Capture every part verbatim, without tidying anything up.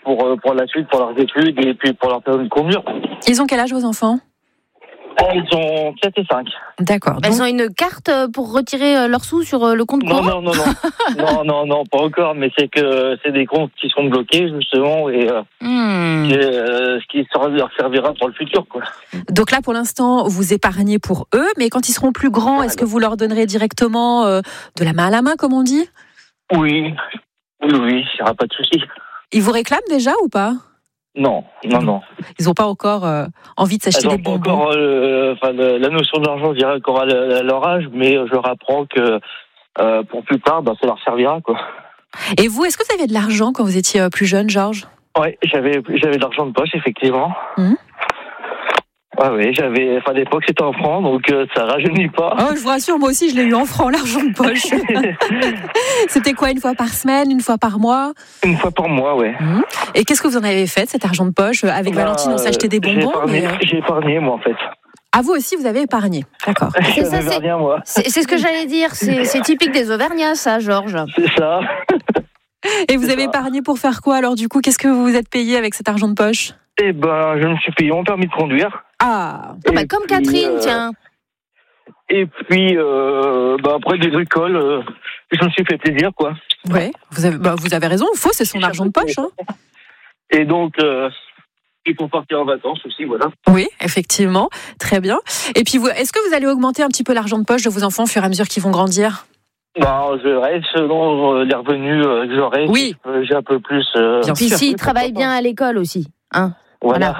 pour pour la suite, pour leurs études et puis pour leur permis de conduire. Ils ont quel âge vos enfants ? Ils ont sept et cinq. D'accord. Elles ont une carte pour retirer leurs sous sur le compte courant ? Non, non, non, non. non, non, non, pas encore, mais c'est que c'est des comptes qui sont bloqués, justement, et euh, mmh. c'est, euh, ce qui leur servira pour le futur, quoi. Donc là, pour l'instant, vous épargnez pour eux, mais quand ils seront plus grands, est-ce que vous leur donnerez directement euh, de la main à la main, comme on dit ? Oui, oui, oui, il n'y aura pas de souci. Ils vous réclament déjà ou pas ? Non, non, non. Ils n'ont pas encore euh, envie de s'acheter des bonbons. Encore, euh, enfin, le, la notion d'argent, je dirais encore à, à leur âge, mais je leur apprends que euh, pour plus tard, ben, ça leur servira, quoi. Et vous, est-ce que vous aviez de l'argent quand vous étiez plus jeune, Georges ? Oui, j'avais, j'avais de l'argent de poche, effectivement. Mmh. Ah oui, j'avais, enfin, à l'époque, c'était en francs, donc euh, ça rajeunit pas. Oh, je vous rassure, moi aussi, je l'ai eu en francs, l'argent de poche. C'était quoi, une fois par semaine, une fois par mois ? Une fois par mois, ouais. Mmh. Et qu'est-ce que vous en avez fait de cet argent de poche ? Avec bah, Valentine, on s'achetait des bonbons. J'ai épargné, mais... j'ai épargné, moi, en fait. Ah, vous aussi, vous avez épargné. D'accord. C'est, ça, c'est, moi. c'est, c'est ce que j'allais dire. C'est, c'est typique des Auvergnats, ça, Georges. C'est ça. Et vous c'est avez ça. épargné pour faire quoi, alors, du coup ? Qu'est-ce que vous vous êtes payé avec cet argent de poche ? Eh ben, je me suis payé mon permis de conduire. Ah, ah bah, Comme puis, Catherine, euh, tiens. Et puis, euh, bah, après des bricoles, euh, je me suis fait plaisir, quoi. ouais, vous avez, bah, vous avez raison, il faut, c'est son argent de poche. Hein. Et donc, euh, il faut partir en vacances aussi, voilà. Oui, effectivement, très bien. Et puis, vous, est-ce que vous allez augmenter un petit peu l'argent de poche de vos enfants au fur et à mesure qu'ils vont grandir ? Bah, je reste selon les revenus que j'aurai. Oui. J'ai un peu plus. Euh, Bien Puis sûr. s'ils travaillent bien à l'école aussi. Hein. Voilà.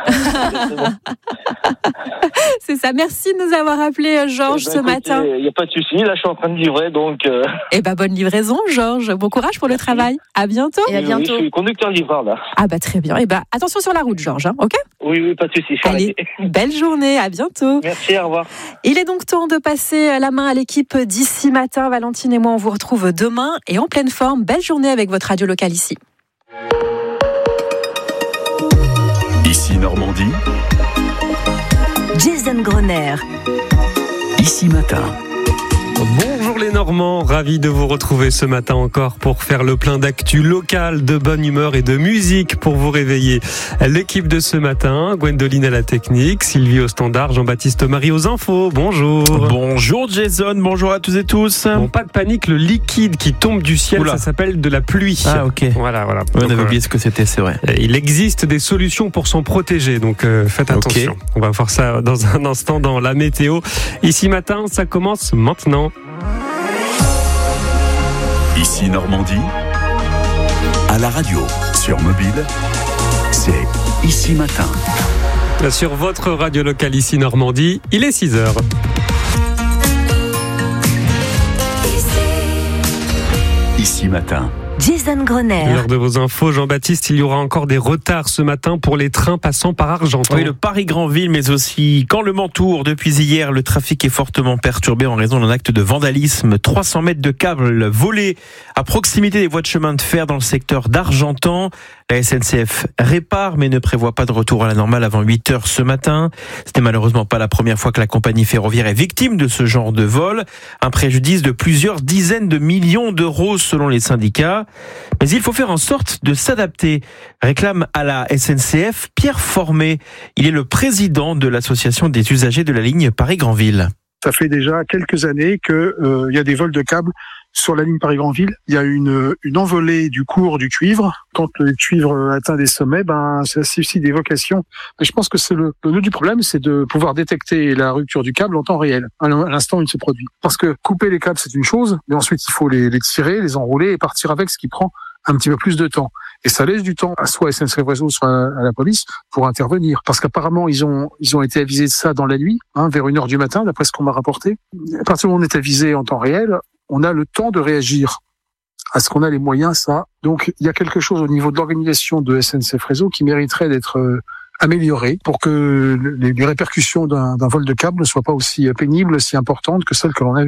C'est ça. Merci de nous avoir appelé, Georges, eh ben, ce écoutez, matin. Il n'y a pas de souci. Là, je suis en train de livrer, donc. Euh... Eh ben, bonne livraison, Georges. Bon courage pour le travail. À bientôt. Et à bientôt. Oui, je suis conducteur-livreur, là. Ah bah très bien. Eh ben, attention sur la route, Georges. Hein, ok ? Oui, oui, pas de souci. Allez, belle journée. À bientôt. Merci, au revoir. Il est donc temps de passer la main à l'équipe d'ici matin. Valentine et moi, on vous retrouve demain et en pleine forme. Belle journée avec votre radio locale ici. Ici Normandie. Jason Grenier. Ici Matin. Bonjour les Normands, ravi de vous retrouver ce matin encore pour faire le plein d'actu local, de bonne humeur et de musique pour vous réveiller. L'équipe de ce matin, Gwendoline à la technique, Sylvie au standard, Jean-Baptiste Marie aux infos. Bonjour. Bonjour Jason, bonjour à tous et tous. Bon, pas de panique, le liquide qui tombe du ciel, Oula. ça s'appelle de la pluie. Ah ok. Voilà, voilà. On Donc, avait euh, oublié ce que c'était, c'est vrai. Il existe des solutions pour s'en protéger, donc euh, faites attention. Okay. On va voir ça dans un instant dans la météo. Ici matin, ça commence maintenant. Ici Normandie. À la radio, sur mobile, c'est Ici Matin. Sur votre radio locale ici Normandie, il est six heures. Ici Matin. Jason Grenier. L'heure de vos infos, Jean-Baptiste, il y aura encore des retards ce matin pour les trains passant par Argentan. Oui, le Paris-Grandville, mais aussi quand le Mantour. Depuis hier, le trafic est fortement perturbé en raison d'un acte de vandalisme. trois cents mètres de câbles volés à proximité des voies de chemin de fer dans le secteur d'Argentan. La S N C F répare, mais ne prévoit pas de retour à la normale avant huit heures ce matin. Ce n'est malheureusement pas la première fois que la compagnie ferroviaire est victime de ce genre de vol. Un préjudice de plusieurs dizaines de millions d'euros selon les syndicats. Mais il faut faire en sorte de s'adapter, réclame à la S N C F Pierre Formé. Il est le président de l'association des usagers de la ligne Paris-Grandville. Ça fait déjà quelques années qu'il euh, y a des vols de câbles sur la ligne Paris-Grandville. Il y a une, une envolée du cours du cuivre. Quand le cuivre atteint des sommets, ben, ça suscite des vocations. Mais je pense que c'est le, le nœud du problème, c'est de pouvoir détecter la rupture du câble en temps réel, à l'instant où il se produit. Parce que couper les câbles, c'est une chose, mais ensuite il faut les, les tirer, les enrouler et partir avec, ce qui prend un petit peu plus de temps. Et ça laisse du temps à soit S N C F Réseau, soit à la police pour intervenir. Parce qu'apparemment, ils ont, ils ont été avisés de ça dans la nuit, hein, vers une heure du matin, d'après ce qu'on m'a rapporté. À partir du moment où on est avisé en temps réel, on a le temps de réagir. Est-ce qu'on a les moyens, ça? Donc, il y a quelque chose au niveau de l'organisation de S N C F Réseau qui mériterait d'être euh, amélioré pour que les, les répercussions d'un, d'un vol de câble ne soient pas aussi pénibles, si importantes que celles que l'on a vues.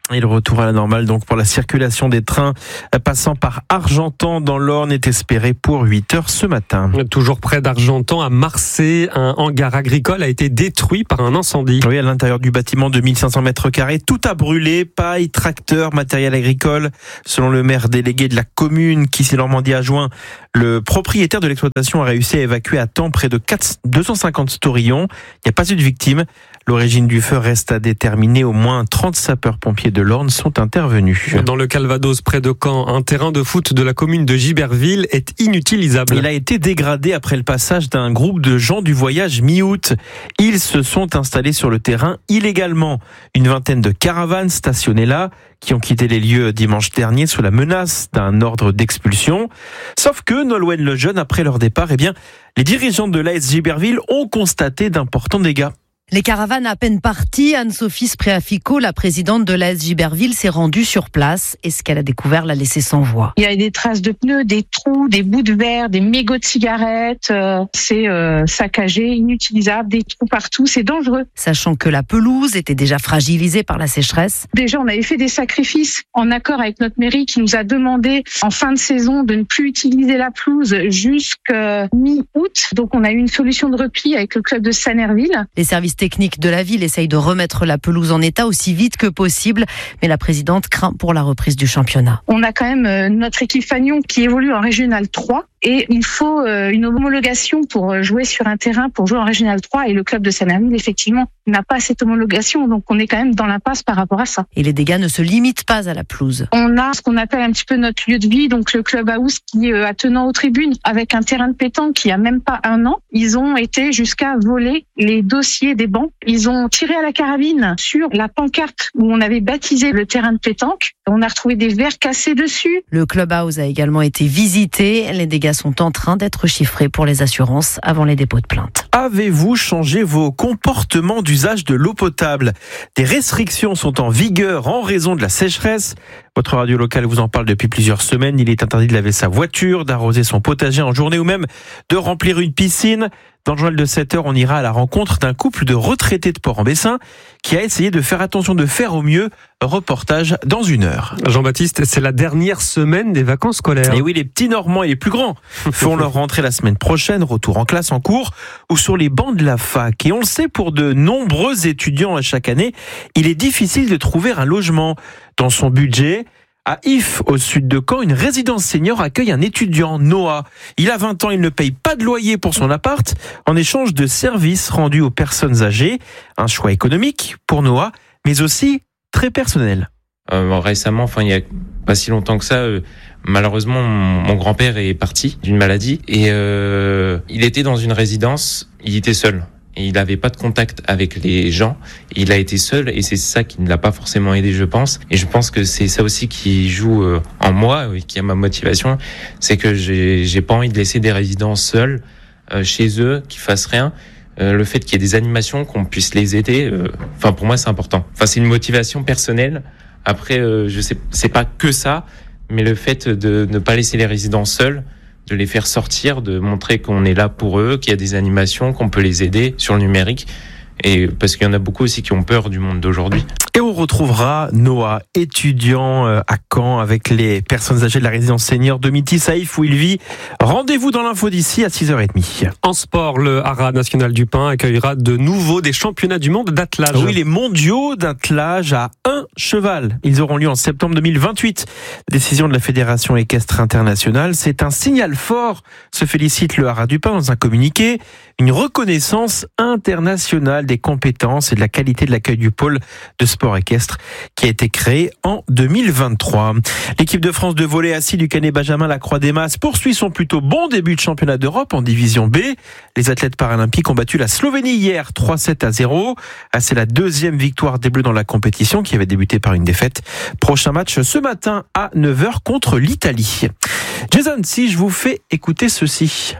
Et le retour à la normale donc pour la circulation des trains passant par Argentan dans l'Orne est espéré pour huit heures ce matin. Toujours près d'Argentan, à Marseille, un hangar agricole a été détruit par un incendie. Oui, à l'intérieur du bâtiment de mille cinq cents mètres carrés, tout a brûlé, paille, tracteurs, matériel agricole. Selon le maire délégué de la commune, Kissy Normandie adjoint, le propriétaire de l'exploitation a réussi à évacuer à temps près de deux cent cinquante storillons. Il n'y a pas eu de victimes. L'origine du feu reste à déterminer. Au moins trente sapeurs-pompiers de l'Orne sont intervenus. Dans le Calvados, près de Caen, un terrain de foot de la commune de Giberville est inutilisable. Il a été dégradé après le passage d'un groupe de gens du voyage mi-août. Ils se sont installés sur le terrain illégalement. Une vingtaine de caravanes stationnées là, qui ont quitté les lieux dimanche dernier sous la menace d'un ordre d'expulsion. Sauf que Nolwenn Lejeune, après leur départ, eh bien, les dirigeants de l'A S Giberville ont constaté d'importants dégâts. Les caravanes à peine parties, Anne-Sophie Spreafico, la présidente de l'A S Giberville, s'est rendue sur place et ce qu'elle a découvert l'a laissé sans voix. Il y a des traces de pneus, des trous, des bouts de verre, des mégots de cigarettes. Euh, c'est euh, saccagé, inutilisable, des trous partout, c'est dangereux. Sachant que la pelouse était déjà fragilisée par la sécheresse. Déjà, on avait fait des sacrifices en accord avec notre mairie qui nous a demandé en fin de saison de ne plus utiliser la pelouse jusqu'à mi-août. Donc on a eu une solution de repli avec le club de Sanerville. Les services techniques de la ville essayent de remettre la pelouse en état aussi vite que possible, mais la présidente craint pour la reprise du championnat. On a quand même notre équipe Fagnon qui évolue en Régional trois et il faut une homologation pour jouer sur un terrain, pour jouer en Régional trois et le club de Sanerville, effectivement, n'a pas cette homologation, donc on est quand même dans l'impasse par rapport à ça. Et les dégâts ne se limitent pas à la pelouse. On a ce qu'on appelle un petit peu notre lieu de vie, donc le club house qui est attenant aux tribunes avec un terrain de pétanque qui a même pas un an. Ils ont été jusqu'à voler les dossiers des bancs. Ils ont tiré à la carabine sur la pancarte où on avait baptisé le terrain de pétanque. On a retrouvé des verres cassés dessus. Le clubhouse a également été visité. Les dégâts sont en train d'être chiffrés pour les assurances avant les dépôts de plainte. Avez-vous changé vos comportements d'usage de l'eau potable ? Des restrictions sont en vigueur en raison de la sécheresse. Votre radio locale vous en parle depuis plusieurs semaines. Il est interdit de laver sa voiture, d'arroser son potager en journée ou même de remplir une piscine. Dans le journal de sept heures, on ira à la rencontre d'un couple de retraités de Port-en-Bessin qui a essayé de faire attention, de faire au mieux. Reportage dans une heure. Jean-Baptiste, c'est la dernière semaine des vacances scolaires. Et oui, les petits Normands et les plus grands font leur rentrée la semaine prochaine, retour en classe, en cours ou sur les bancs de la fac. Et on le sait, pour de nombreux étudiants chaque année, il est difficile de trouver un logement. Dans son budget, à If, au sud de Caen, une résidence senior accueille un étudiant, Noah. Il a vingt ans, il ne paye pas de loyer pour son appart en échange de services rendus aux personnes âgées. Un choix économique pour Noah, mais aussi très personnel. Euh, récemment, enfin il y a pas si longtemps que ça, euh, malheureusement mon, mon grand-père est parti d'une maladie et euh, il était dans une résidence, il était seul. Et il n'avait pas de contact avec les gens. Il a été seul et c'est ça qui ne l'a pas forcément aidé, je pense. Et je pense que c'est ça aussi qui joue en moi, qui a ma motivation. C'est que j'ai, j'ai pas envie de laisser des résidents seuls euh, chez eux, qui fassent rien. Euh, le fait qu'il y ait des animations, qu'on puisse les aider, euh, enfin pour moi c'est important. Enfin c'est une motivation personnelle. Après, euh, je sais, c'est pas que ça, mais le fait de ne pas laisser les résidents seuls, de les faire sortir, de montrer qu'on est là pour eux, qu'il y a des animations, qu'on peut les aider sur le numérique. Et parce qu'il y en a beaucoup aussi qui ont peur du monde d'aujourd'hui. Et on retrouvera Noah, étudiant à Caen, avec les personnes âgées de la résidence senior de Miti-Saïf où il vit. Rendez-vous dans l'info d'ici à six heures trente. En sport, le Haras National du Pin accueillera de nouveau des championnats du monde d'attelage. Oui, les mondiaux d'attelage à un cheval. Ils auront lieu en septembre deux mille vingt-huit. Décision de la Fédération équestre internationale. C'est un signal fort, se félicite le Haras du Pin dans un communiqué. Une reconnaissance internationale des compétences et de la qualité de l'accueil du pôle de sport équestre qui a été créé en deux mille vingt-trois. L'équipe de France de volley assis du Canet Benjamin La Croix-des-Mas poursuit son plutôt bon début de championnat d'Europe en division B. Les athlètes paralympiques ont battu la Slovénie hier trois sept à zéro. C'est la deuxième victoire des Bleus dans la compétition qui avait débuté par une défaite. Prochain match ce matin à neuf heures contre l'Italie. Jason, si je vous fais écouter ceci.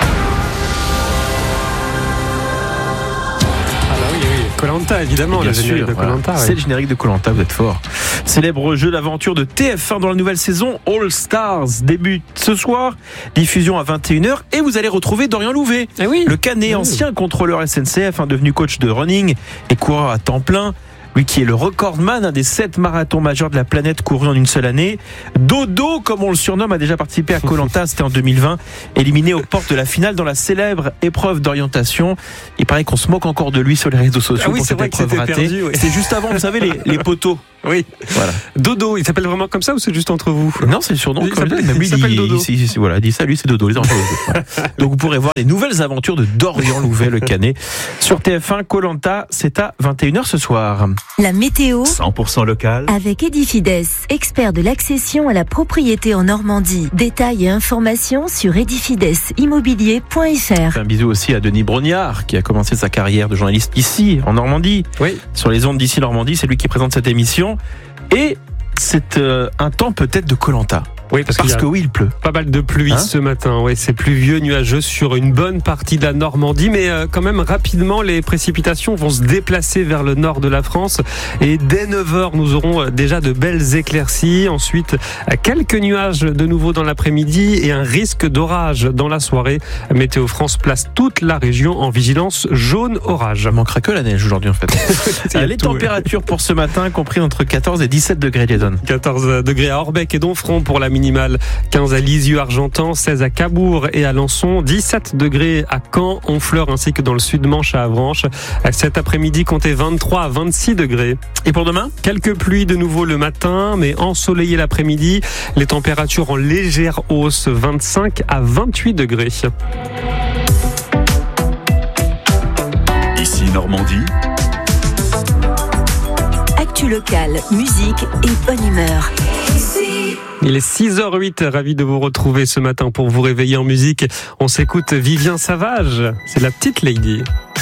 Koh-Lanta, évidemment, Bien le sûr, générique de Koh-Lanta. voilà. Ouais. C'est le générique de Koh-Lanta, vous êtes fort. Célèbre jeu d'aventure de T F un dans la nouvelle saison All Stars débute ce soir, diffusion à vingt et une heures et vous allez retrouver Dorian Louvet, eh oui. le Canet, oui. ancien contrôleur S N C F, hein, devenu coach de running et coureur à temps plein. lui qui est le recordman, un des sept marathons majeurs de la planète courus en une seule année. Dodo, comme on le surnomme, a déjà participé à Koh Lanta, c'était en deux mille vingt, éliminé aux portes de la finale dans la célèbre épreuve d'orientation. Il paraît qu'on se moque encore de lui sur les réseaux sociaux Ah oui, pour c'est cette vrai que épreuve c'était ratée. perdu, oui. C'est juste avant, vous savez, les, les poteaux. Oui. Voilà. Dodo, il s'appelle vraiment comme ça ou c'est juste entre vous? Non, c'est le surnom. Il Comme s'appelle- lui, même lui, il s'appelle dit- Dodo. il- il- voilà, il dit ça, lui, c'est Dodo. Les enfants, Dodo. Voilà. Donc vous pourrez voir les nouvelles aventures de Dorian Louvet, le Canet, sur T F un. Koh Lanta, c'est à vingt et une heures ce soir. La météo cent pour cent local. avec Edifides, expert de l'accession à la propriété en Normandie. Détails et informations sur edifides immobilier point f r. Un bisou aussi à Denis Brognard, qui a commencé sa carrière de journaliste ici, en Normandie. Oui. Sur les ondes d'ici Normandie, c'est lui qui présente cette émission. Et c'est euh, un temps peut-être de Koh Lanta. Oui, parce, Parce qu'il y a que oui, il pleut. pas mal de pluie Hein ce matin. Oui, c'est pluvieux, nuageux sur une bonne partie de la Normandie, mais euh, quand même rapidement, les précipitations vont se déplacer vers le nord de la France. Et dès neuf heures, nous aurons euh, déjà de belles éclaircies. Ensuite, euh, quelques nuages de nouveau dans l'après-midi et un risque d'orage dans la soirée. Météo France place toute la région en vigilance jaune orage. Il manquera que la neige aujourd'hui en fait. Il y a les tout, ouais. températures pour ce matin, compris entre quatorze et dix-sept degrés, Jason. quatorze degrés à Orbec et Donfront pour la minimale, quinze à Lisieux-Argentan, seize à Cabourg et à Lançon, dix-sept degrés à Caen, Honfleur ainsi que dans le sud-Manche à Avranches. Cet après-midi, comptez vingt-trois à vingt-six degrés. Et pour demain ? Quelques pluies de nouveau le matin, mais ensoleillé l'après-midi. Les températures en légère hausse, vingt-cinq à vingt-huit degrés. Ici Normandie. Actu locale, musique et bonne humeur. Il est six heures huit, ravi de vous retrouver ce matin pour vous réveiller en musique. On s'écoute Vivien Savage, c'est la petite lady.